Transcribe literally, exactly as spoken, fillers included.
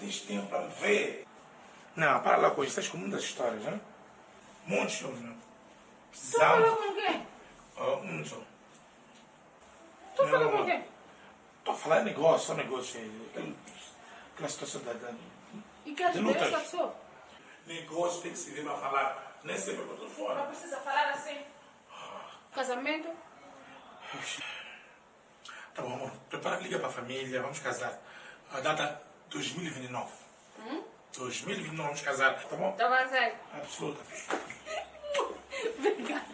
tens tempo para me ver. Não, para lá com isso. Estás com muitas histórias, né? Muitos filmes, não? Tu falou com quem? Oh, um só. Tu falou com quem? Estou a falar de negócio, só negócio. Aquela, aquela situação da... da e que interessa essa pessoa? Negócio tem que se vir para falar. Nem sempre por telefone. Não precisa falar assim. Casamento? Tá bom, amor. Prepara, liga para a família, vamos casar. A data dois mil e vinte e nove. Hum? dois mil e vinte e nove vamos casar, tá bom? Tá vazio. Absolutamente. Obrigada.